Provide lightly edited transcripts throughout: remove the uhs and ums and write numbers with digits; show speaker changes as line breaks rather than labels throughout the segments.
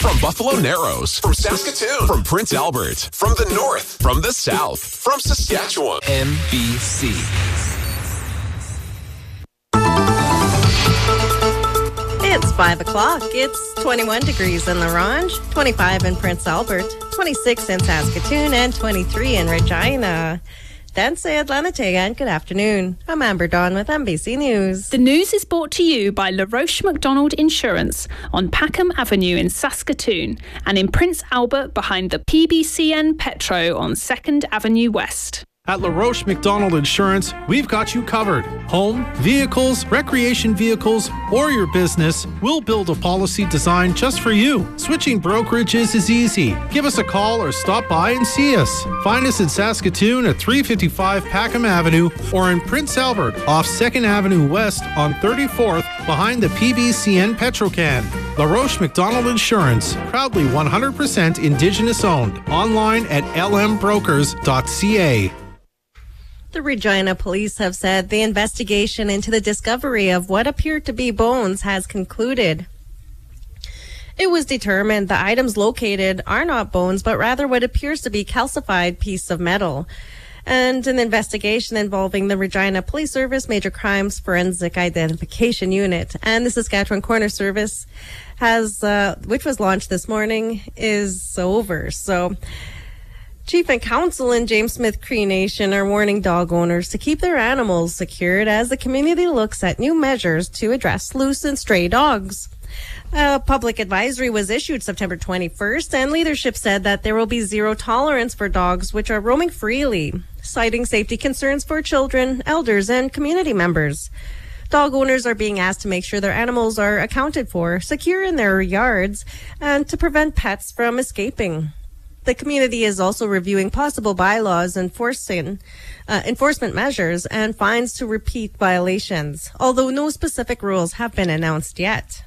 From Buffalo Narrows, from Saskatoon, from Prince Albert, from the north, from the south, from Saskatchewan. MBC.
It's 5 o'clock. It's 21 degrees in La Ronge, 25 in Prince Albert, 26 in Saskatoon, and 23 in Regina. Dan Sayed Lanate, and good afternoon. I'm Amber Dawn with MBC News.
The news is brought to you by La Roche McDonald Insurance on Packham Avenue in Saskatoon and in Prince Albert behind the PBCN Petro on 2nd Avenue West.
At La Roche McDonald Insurance, we've got you covered. Home, vehicles, recreation vehicles, or your business, we'll build a policy designed just for you. Switching brokerages is easy. Give us a call or stop by and see us. Find us in Saskatoon at 355 Packham Avenue or in Prince Albert off 2nd Avenue West on 34th behind the PBCN Petrocan. La Roche McDonald Insurance, proudly 100% Indigenous owned. Online at lmbrokers.ca.
The Regina police have said the investigation into the discovery of what appeared to be bones has concluded. It was determined the items located are not bones, but rather what appears to be calcified piece of metal. And an investigation involving the Regina Police Service Major Crimes Forensic Identification Unit and the Saskatchewan Coroner Service has, which was launched this morning, is over. So Chief and Council in James Smith Cree Nation are warning dog owners to keep their animals secured as the community looks at new measures to address loose and stray dogs. A public advisory was issued September 21st, and leadership said that there will be zero tolerance for dogs which are roaming freely, citing safety concerns for children, elders, and community members. Dog owners are being asked to make sure their animals are accounted for, secure in their yards, and to prevent pets from escaping. The community is also reviewing possible bylaws, enforcement measures, and fines to repeat violations, although no specific rules have been announced yet.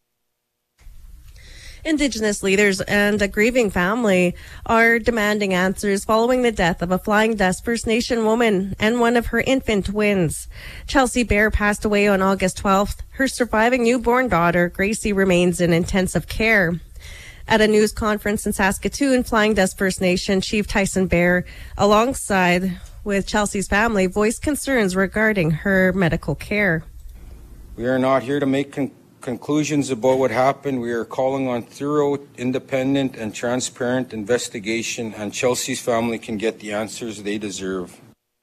Indigenous leaders and a grieving family are demanding answers following the death of a Flying Dust First Nation woman and one of her infant twins. Chelsea Bear passed away on August 12th. Her surviving newborn daughter, Gracie, remains in intensive care. At a news conference in Saskatoon, Flying Dust First Nation Chief Tyson Bear, alongside with Chelsea's family, voiced concerns regarding her medical care.
We are not here to make conclusions about what happened. We are calling on thorough, independent, and transparent investigation, and Chelsea's family can get the answers they deserve.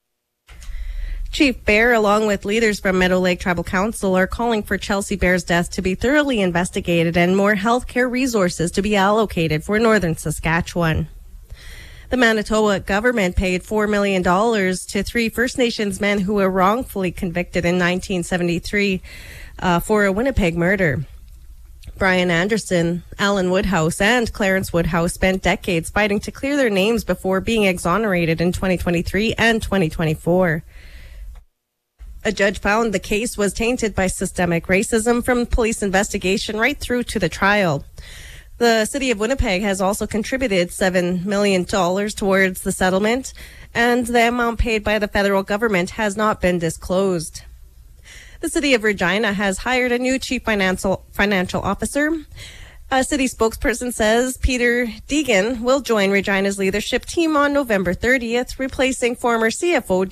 Chief Bear, along with leaders from Meadow Lake Tribal Council, are calling for Chelsea Bear's death to be thoroughly investigated and more healthcare resources to be allocated for northern Saskatchewan. The Manitoba government paid $4 million to 3 First Nations men who were wrongfully convicted in 1973 for a Winnipeg murder. Brian Anderson, Alan Woodhouse, and Clarence Woodhouse spent decades fighting to clear their names before being exonerated in 2023 and 2024. A judge found the case was tainted by systemic racism from police investigation right through to the trial. The city of Winnipeg has also contributed $7 million towards the settlement, and the amount paid by the federal government has not been disclosed. The city of Regina has hired a new chief financial officer. A city spokesperson says Peter Deegan will join Regina's leadership team on November 30th, replacing former CFO